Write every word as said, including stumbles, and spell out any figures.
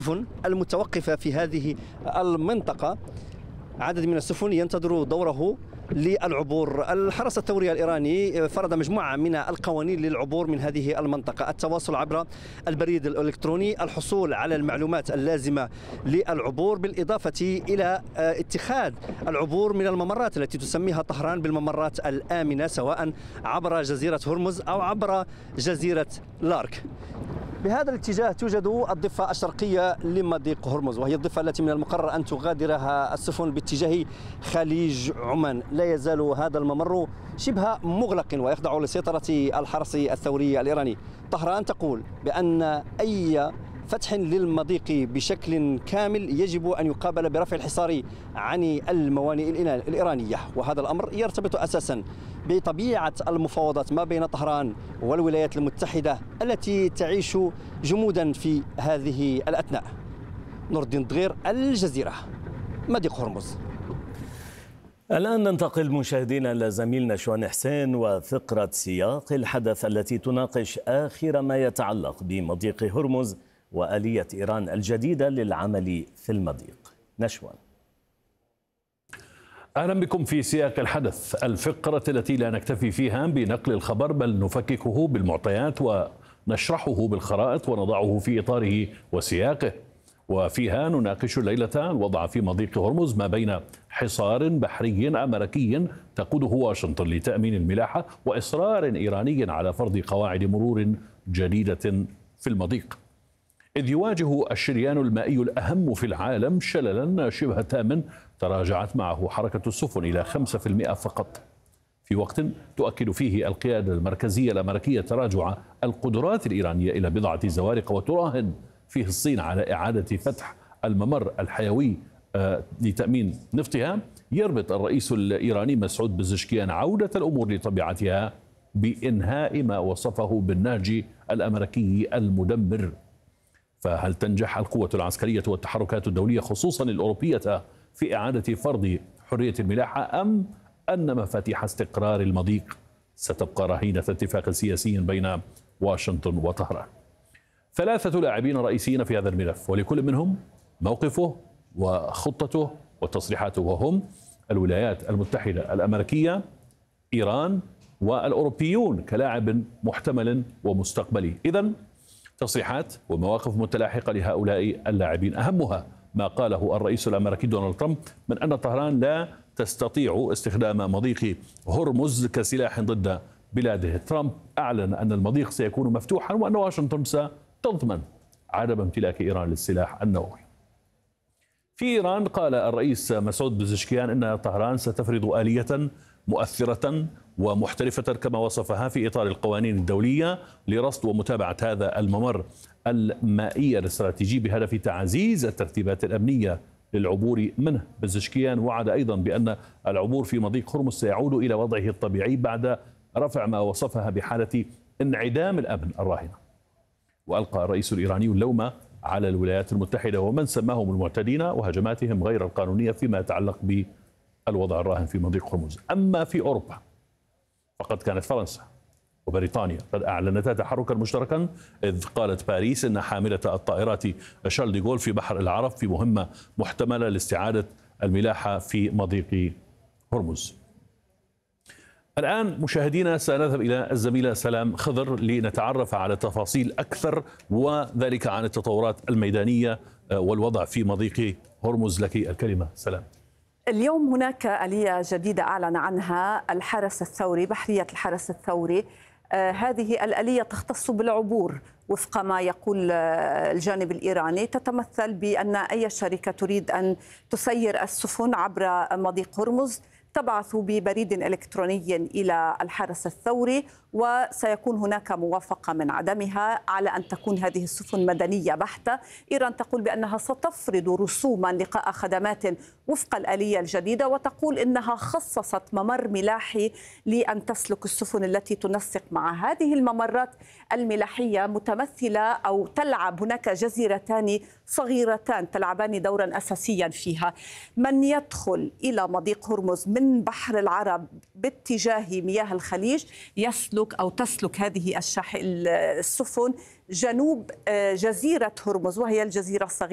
السفن المتوقفة في هذه المنطقة. عدد من السفن ينتظر دوره للعبور. الحرس الثوري الإيراني فرض مجموعة من القوانين للعبور من هذه المنطقة: التواصل عبر البريد الإلكتروني، الحصول على المعلومات اللازمة للعبور، بالإضافة إلى اتخاذ العبور من الممرات التي تسميها طهران بالممرات الآمنة، سواء عبر جزيرة هرمز أو عبر جزيرة لارك. بهذا الاتجاه توجد الضفة الشرقية لمضيق هرمز، وهي الضفة التي من المقرر أن تغادرها السفن باتجاه خليج عمان. لا يزال هذا الممر شبه مغلق ويخضع لسيطرة الحرس الثوري الإيراني. طهران تقول بأن أي فتح للمضيق بشكل كامل يجب أن يقابل برفع الحصار عن الموانئ الإيرانية، وهذا الأمر يرتبط أساسا بطبيعة المفاوضات ما بين طهران والولايات المتحدة التي تعيش جمودا في هذه الأثناء. نور الدين دغير، الجزيرة، مضيق هرمز. الآن ننتقل مشاهدينا إلى زميلنا شوان حسين وفقرة سياق الحدث التي تناقش آخر ما يتعلق بمضيق هرمز وآلية إيران الجديدة للعمل في المضيق. نشوان. أهلا بكم في سياق الحدث، الفقرة التي لا نكتفي فيها بنقل الخبر بل نفككه بالمعطيات ونشرحه بالخرائط ونضعه في إطاره وسياقه. وفيها نناقش الليلة الوضع في مضيق هرمز ما بين حصار بحري أمريكي تقوده واشنطن لتأمين الملاحة وإصرار إيراني على فرض قواعد مرور جديدة في المضيق، إذ يواجه الشريان المائي الأهم في العالم شللا شبه تام تراجعت معه حركة السفن إلى خمسة بالمئة فقط، في وقت تؤكد فيه القيادة المركزية الأمريكية تراجع القدرات الإيرانية إلى بضعة زوارق، وتراهن فيه الصين على إعادة فتح الممر الحيوي لتأمين نفطها. يربط الرئيس الإيراني مسعود بزشكيان عودة الأمور لطبيعتها بإنهاء ما وصفه بالنهج الأمريكي المدمر. فهل تنجح القوة العسكرية والتحركات الدولية خصوصا الأوروبية في إعادة فرض حرية الملاحة، أم أن مفاتيح استقرار المضيق ستبقى رهينة اتفاق سياسي بين واشنطن وطهران؟ ثلاثة لاعبين رئيسيين في هذا الملف، ولكل منهم موقفه وخطته وتصريحاته، وهم الولايات المتحدة الأمريكية، إيران، والأوروبيون كلاعب محتمل ومستقبلي. إذن تصريحات ومواقف متلاحقة لهؤلاء اللاعبين، أهمها ما قاله الرئيس الأمريكي دونالد ترامب من أن طهران لا تستطيع استخدام مضيق هرمز كسلاح ضد بلاده. ترامب أعلن أن المضيق سيكون مفتوحا وأن واشنطن ستضمن عدم امتلاك إيران للسلاح النووي. في إيران قال الرئيس مسعود بزشكيان أن طهران ستفرض آلية مؤثرة ومحترفة كما وصفها في إطار القوانين الدولية لرصد ومتابعة هذا الممر المائي الاستراتيجي بهدف تعزيز الترتيبات الأمنية للعبور منه. بزشكيان وعد أيضا بأن العبور في مضيق هرمز سيعود إلى وضعه الطبيعي بعد رفع ما وصفها بحالة انعدام الأمن الراهنة. وألقى الرئيس الإيراني اللوم على الولايات المتحدة ومن سماهم المعتدين وهجماتهم غير القانونية فيما يتعلق بالوضع الراهن في مضيق هرمز. أما في أوروبا فقد كانت فرنسا وبريطانيا قد أعلنتا تحركا مشتركا، إذ قالت باريس أن حاملة الطائرات شارل دي غول في بحر العرب في مهمة محتملة لاستعادة الملاحة في مضيق هرمز. الآن مشاهدينا سنذهب إلى الزميلة سلام خضر لنتعرف على تفاصيل أكثر وذلك عن التطورات الميدانية والوضع في مضيق هرمز. لك الكلمة سلام. اليوم هناك آلية جديدة أعلن عنها الحرس الثوري، بحرية الحرس الثوري. آه هذه الآلية تختص بالعبور وفق ما يقول آه الجانب الإيراني، تتمثل بأن أي شركة تريد أن تسير السفن عبر مضيق هرمز تبعث ببريد إلكتروني إلى الحرس الثوري، وسيكون هناك موافقة من عدمها على أن تكون هذه السفن مدنية بحتة. إيران تقول بأنها ستفرض رسوما لقاء خدمات وفق الآلية الجديدة، وتقول إنها خصصت ممر ملاحي لأن تسلك السفن التي تنسق مع هذه الممرات الملاحية متمثلة أو تلعب هناك جزيرتان صغيرتان تلعبان دورا أساسيا فيها. من يدخل إلى مضيق هرمز من بحر العرب باتجاه مياه الخليج يسلك أو تسلك هذه السفن جنوب جزيرة هرمز، وهي الجزيرة الصغيرة